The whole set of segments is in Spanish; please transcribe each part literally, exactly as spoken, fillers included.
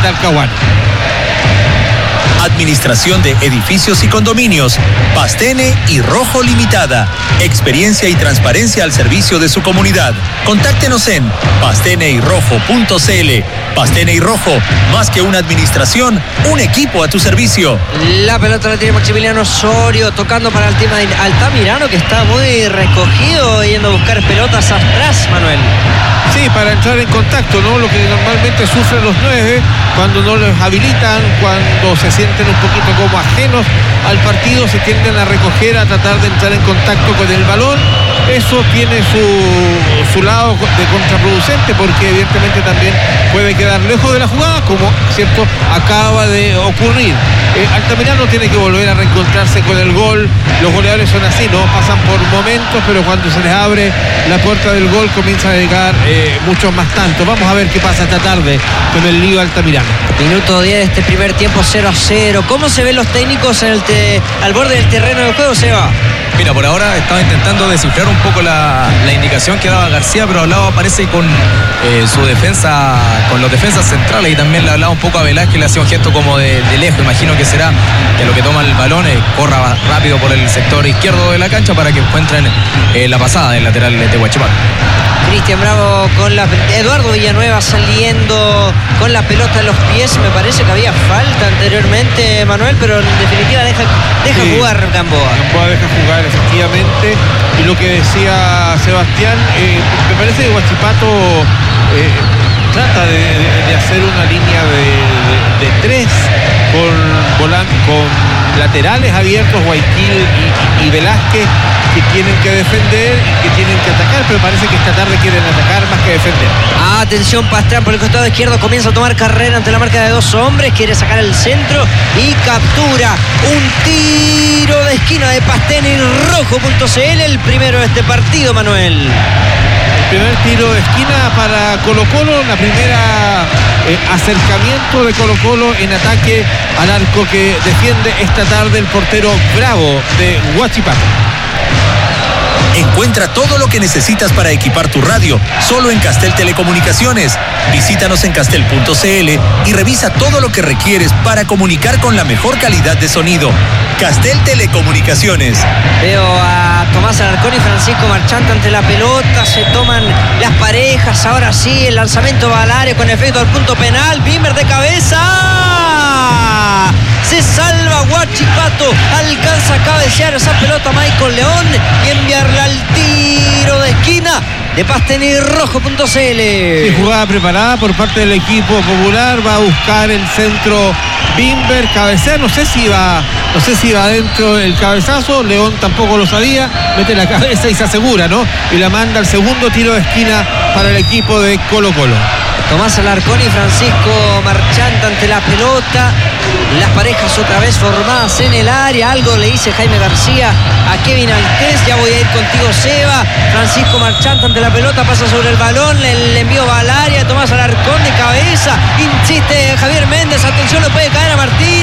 Talcahuano. Administración de Edificios y Condominios, Pastene y Rojo Limitada. Experiencia y transparencia al servicio de su comunidad. Contáctenos en pastene y rojo punto c l. Pastene y Rojo, más que una administración, un equipo a tu servicio. La pelota la tiene Maximiliano Osorio, tocando para el tema de Altamirano, que está muy recogido, yendo a buscar pelotas atrás, Manuel. Sí, para entrar en contacto, ¿no? Lo que normalmente sufren los nueve cuando no les habilitan, cuando se sienten un poquito como ajenos al partido, se tienden a recoger, a tratar de entrar en contacto con el balón. Eso tiene su, su lado de contraproducente, porque evidentemente también puede quedar lejos de la jugada, como cierto acaba de ocurrir. eh, Altamirano tiene que volver a reencontrarse con el gol. Los goleadores son así, ¿no? Pasan por momentos, pero cuando se les abre la puerta del gol comienza a llegar eh, muchos más tantos. Vamos a ver qué pasa esta tarde con el lío Altamirano. Minuto diez de este primer tiempo, cero a cero. ¿Cómo se ven los técnicos en el te... al borde del terreno de juego, Seba? Mira, por ahora estaba intentando descifrar un poco la, la indicación que daba García, pero hablaba, parece, con eh, su defensa, con los defensas centrales, y también le hablaba un poco a Velázquez, le hacía un gesto como de, de lejos. Imagino que será que lo que toma el balón eh, corra rápido por el sector izquierdo de la cancha para que encuentren eh, la pasada del lateral de Huachipato. Cristian Bravo con la... Eduardo Villanueva saliendo con la pelota en los pies. Me parece que había falta anteriormente, Manuel, pero en definitiva deja, deja sí, jugar Gamboa. Gamboa deja jugar, efectivamente. Y lo que decía Sebastián, eh, me parece que Huachipato eh, trata de, de, de hacer una línea de, de, de tres con, volan, con laterales abiertos, Guayaquil y, y Velázquez, que tienen que defender y que tienen que atacar, pero parece que esta tarde quieren atacar más que defender. Atención, Pastrán por el costado izquierdo, comienza a tomar carrera ante la marca de dos hombres, quiere sacar el centro y captura un tiro de esquina de Pastene y rojo punto c l, el primero de este partido, Manuel. El primer tiro de esquina para Colo Colo, la primera eh, acercamiento de Colo Colo en ataque al arco que defiende esta tarde el portero Bravo de Huachipato. Encuentra todo lo que necesitas para equipar tu radio solo en Castel Telecomunicaciones. Visítanos en castel punto c l y revisa todo lo que requieres para comunicar con la mejor calidad de sonido. Castel Telecomunicaciones. Veo a Tomás Alarcón y Francisco Marchante ante la pelota, se toman las parejas, ahora sí, el lanzamiento va al área con efecto al punto penal, Bimber de cabeza. Se salva Huachipato, alcanza a cabecear esa pelota Michael León y enviarla al tiro de esquina de Pastene y rojo punto c l. Sí, jugada preparada por parte del equipo popular, va a buscar el centro Bimber, cabecea, no sé si va, no sé si va adentro el cabezazo, León tampoco lo sabía, mete la cabeza y se asegura, ¿no? Y la manda al segundo tiro de esquina para el equipo de Colo Colo. Tomás Alarcón y Francisco Marchante ante la pelota, las parejas otra vez formadas en el área, algo le dice Jaime García a Kevin Altés, ya voy a ir contigo Seba. Francisco Marchante ante la pelota, pasa sobre el balón, el envío va al área, Tomás Alarcón de cabeza, insiste Javier Méndez, atención, le puede caer a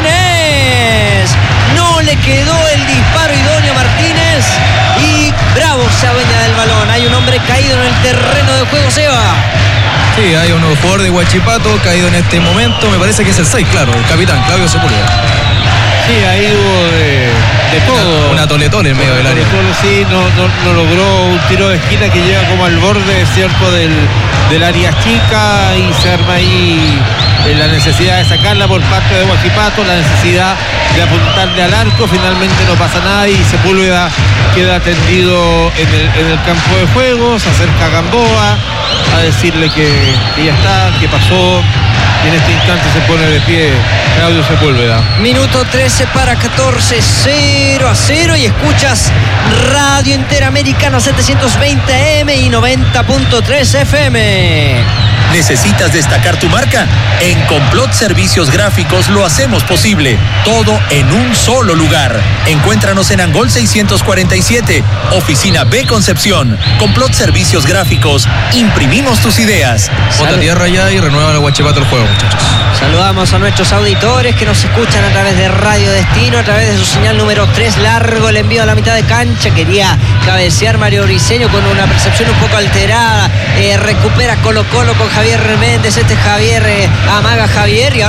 Martínez, no le quedó el disparo idóneo a Martínez y Bravo se adueña del balón, hay un hombre caído en el terreno de juego, Seba. Sí, hay un jugador de Huachipato caído en este momento, me parece que es el seis, claro, el capitán Claudio Sepúlveda. Sí, ahí hubo de, de todo. Una toletole en medio del área. Tole, sí, no, no, no logró un tiro de esquina que llega como al borde, ¿cierto?, del, del área chica, y se arma ahí la necesidad de sacarla por parte de Huachipato, la necesidad de apuntarle al arco, finalmente no pasa nada y Sepúlveda queda tendido en el, en el campo de juego, se acerca a Gamboa a decirle que, que ya está, que pasó, y en este instante se pone de pie Claudio Sepúlveda. Minuto trece para catorce, cero a cero, y escuchas Radio Interamericana setecientos veinte M y noventa punto tres F M. ¿Necesitas destacar tu marca? En Complot Servicios Gráficos lo hacemos posible. Todo en un solo lugar. Encuéntranos en Angol seiscientos cuarenta y siete, Oficina B Concepción. Complot Servicios Gráficos. Imprimimos tus ideas. Bota tierra ya y renueva el Huachipato el juego, muchachos. Saludamos a nuestros auditores que nos escuchan a través de Radio Destino, a través de su señal número tres, largo el envío a la mitad de cancha. Quería cabecear Mario Briceño con una percepción un poco alterada. Eh, recupera Colo Colo con Javier Méndez, este Javier, eh, amaga Javier y